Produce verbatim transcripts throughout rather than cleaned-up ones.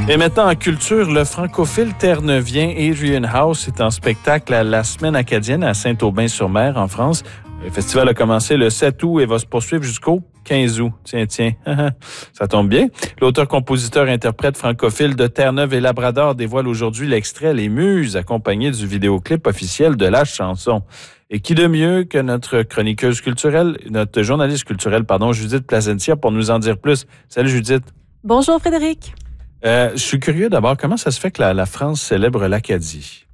Et maintenant, en culture, le francophile terre-neuvien Adrian House est en spectacle à la Semaine acadienne à Saint-Aubin-sur-Mer, en France. Le festival a commencé le sept août et va se poursuivre jusqu'au quinze août. Tiens, tiens, ça tombe bien. L'auteur-compositeur-interprète francophile de Terre-Neuve et Labrador dévoile aujourd'hui l'extrait « Les Muses », accompagné du vidéoclip officiel de la chanson. Et qui de mieux que notre chroniqueuse culturelle, notre journaliste culturelle, pardon, Judith Placentia, pour nous en dire plus. Salut Judith. Bonjour Frédéric. Euh, je suis curieux d'abord, comment ça se fait que la, la France célèbre l'Acadie?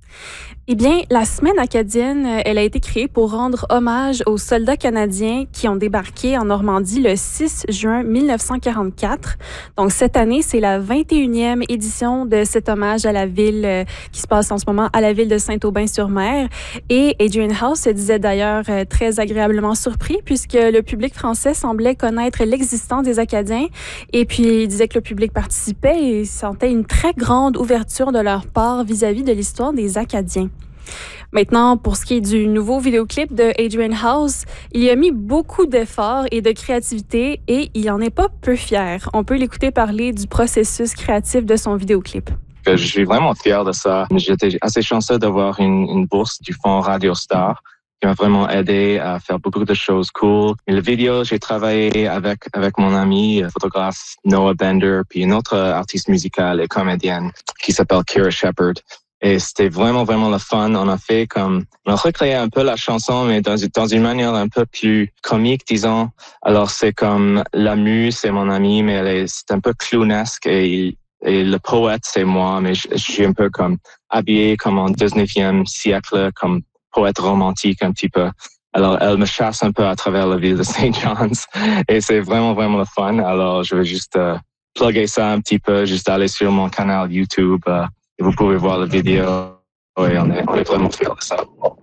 Eh bien, la Semaine acadienne, elle a été créée pour rendre hommage aux soldats canadiens qui ont débarqué en Normandie le six juin mille neuf cent quarante-quatre. Donc, cette année, c'est la vingt et unième édition de cet hommage à la ville euh, qui se passe en ce moment à la ville de Saint-Aubin-sur-Mer. Et Adrian House se disait d'ailleurs euh, très agréablement surpris puisque le public français semblait connaître l'existence des Acadiens. Et puis, il disait que le public participait et sentait une très grande ouverture de leur part vis-à-vis de l'histoire des Acadiens. Maintenant, pour ce qui est du nouveau vidéoclip de Adrian House, il y a mis beaucoup d'efforts et de créativité et il en est pas peu fier. On peut l'écouter parler du processus créatif de son vidéoclip. Je suis vraiment fier de ça. J'étais assez chanceux d'avoir une, une bourse du fonds Radio Star qui m'a vraiment aidé à faire beaucoup de choses cool. Et le vidéo, j'ai travaillé avec avec mon ami, le photographe Noah Bender, puis une autre artiste musicale et comédienne qui s'appelle Kira Shepherd. Et c'était vraiment, vraiment le fun. On a fait comme, on a recréé un peu la chanson, mais dans, dans une manière un peu plus comique, disons. Alors, c'est comme la muse, c'est mon ami, mais elle est, c'est un peu clownesque et, et le poète, c'est moi, mais je, je suis un peu comme habillé comme en dix-neuvième siècle, comme poète romantique un petit peu. Alors, elle me chasse un peu à travers la ville de Saint John's et c'est vraiment, vraiment le fun. Alors, je vais juste euh, plugger ça un petit peu, juste aller sur mon canal YouTube. Euh, Et vous pouvez voir la vidéo. Oui, on est, on est vraiment fiers de ça.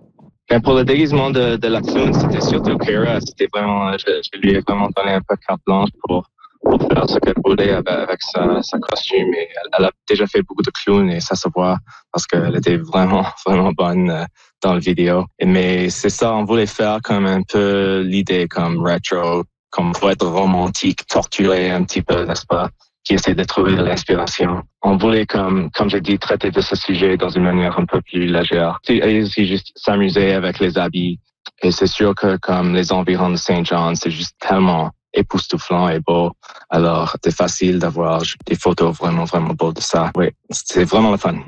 Et pour le déguisement de, de la clown, c'était surtout Kira. C'était vraiment, je, je lui ai vraiment donné un peu carte blanche pour, pour faire ce qu'elle voulait avec, avec sa, sa costume. Et elle, elle a déjà fait beaucoup de clowns et ça se voit parce qu'elle était vraiment, vraiment bonne euh, dans la vidéo. Et, mais c'est ça, on voulait faire comme un peu l'idée comme rétro, comme poète romantique, torturé un petit peu, n'est-ce pas? Qui essaie de trouver de l'inspiration. On voulait, comme, comme j'ai dit, traiter de ce sujet dans une manière un peu plus légère. Et aussi juste s'amuser avec les habits. Et c'est sûr que comme les environs de Saint John, c'est juste tellement époustouflant et beau. Alors, c'est facile d'avoir des photos vraiment, vraiment beaux de ça. Oui, c'est vraiment le fun.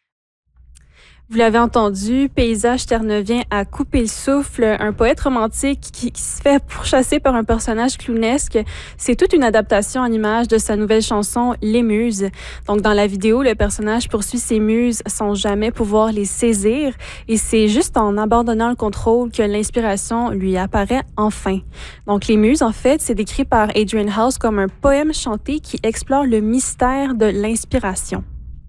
Vous l'avez entendu, paysage terre-neuvien à couper le souffle, un poète romantique qui, qui se fait pourchasser par un personnage clownesque. C'est toute une adaptation en images de sa nouvelle chanson « Les Muses ». Donc, dans la vidéo, le personnage poursuit ses muses sans jamais pouvoir les saisir et c'est juste en abandonnant le contrôle que l'inspiration lui apparaît enfin. Donc, Les Muses, en fait, c'est décrit par Adrian House comme un poème chanté qui explore le mystère de l'inspiration.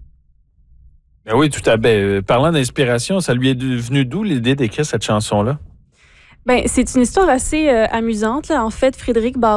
Ben oui, tout à fait. Parlant d'inspiration, ça lui est venu d'où l'idée d'écrire cette chanson-là? Ben, c'est une histoire assez euh, amusante, là. En fait, Frédéric Bar